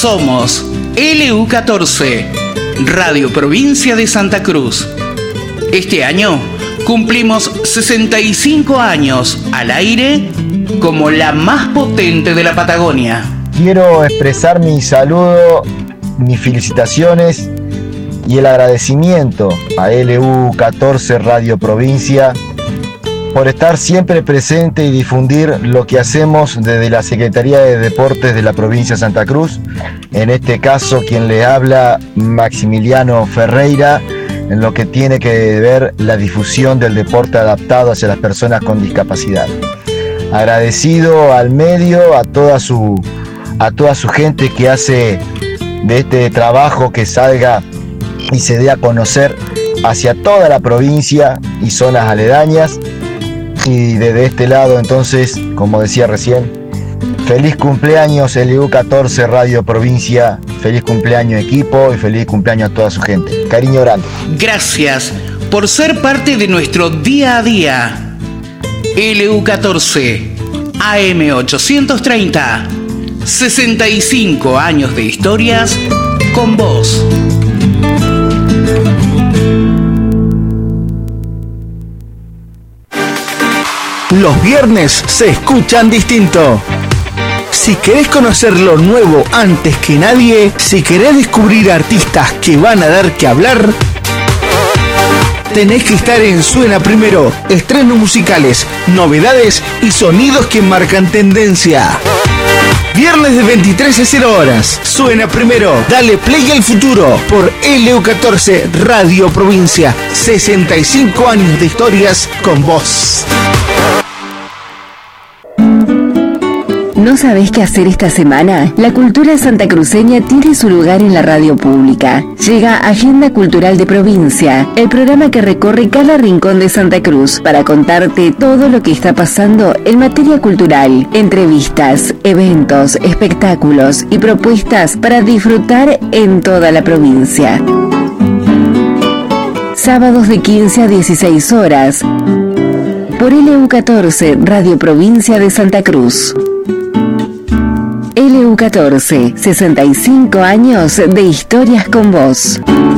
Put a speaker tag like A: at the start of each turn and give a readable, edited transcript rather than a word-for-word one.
A: Somos LU14, Radio Provincia de Santa Cruz. Este año cumplimos 65 años al aire como la más potente de la Patagonia.
B: Quiero expresar mi saludo, mis felicitaciones y el agradecimiento a LU14 Radio Provincia por estar siempre presente y difundir lo que hacemos desde la Secretaría de Deportes de la provincia de Santa Cruz. En este caso, quien le habla, Maximiliano Ferreira, en lo que tiene que ver la difusión del deporte adaptado hacia las personas con discapacidad. Agradecido al medio, a toda su gente que hace de este trabajo que salga y se dé a conocer hacia toda la provincia y zonas aledañas. Y desde este lado, entonces, como decía recién, feliz cumpleaños LU14 Radio Provincia, feliz cumpleaños equipo y feliz cumpleaños a toda su gente. Cariño grande.
A: Gracias por ser parte de nuestro día a día. LU14, AM830, 65 años de historias con vos.
C: Los viernes se escuchan distinto. Si querés conocer lo nuevo antes que nadie, si querés descubrir artistas que van a dar que hablar, tenés que estar en Suena Primero. Estrenos musicales, novedades y sonidos que marcan tendencia. Viernes de 23 a 0 horas. Suena Primero. Dale play al futuro por LU14 Radio Provincia. 65 años de historias con vos.
D: ¿No sabés qué hacer esta semana? La cultura santacruceña tiene su lugar en la radio pública. Llega Agenda Cultural de Provincia, el programa que recorre cada rincón de Santa Cruz para contarte todo lo que está pasando en materia cultural, entrevistas, eventos, espectáculos y propuestas para disfrutar en toda la provincia. Sábados de 15 a 16 horas por LU14 Radio Provincia de Santa Cruz. LU14, 65 años de historias con vos.